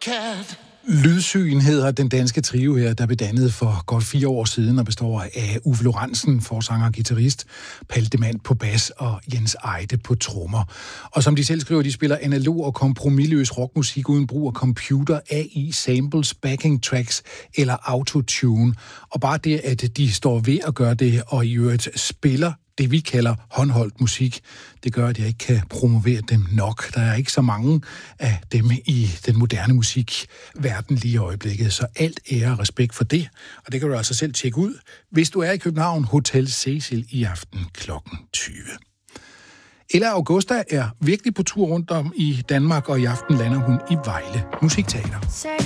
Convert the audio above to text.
cat. Lydsyn hedder den danske trio her, der blev dannet for godt 4 år siden og består af Uffe Lorentzen, forsanger og guitarist, Palle Demand på bas og Jens Eide på trommer. Og som de selv skriver, de spiller analog og kompromisløs rockmusik uden brug af computer, AI, samples, backing tracks eller autotune. Og bare det, at de står ved at gøre det, og i øvrigt spiller det, vi kalder håndholdt musik, det gør, at jeg ikke kan promovere dem nok. Der er ikke så mange af dem i den moderne musikverden lige i øjeblikket, så alt ære og respekt for det. Og det kan du altså selv tjekke ud, hvis du er i København, Hotel Cecil i aften kl. 20. Ella Augusta er virkelig på tur rundt om i Danmark, og i aften lander hun i Vejle Musikteater.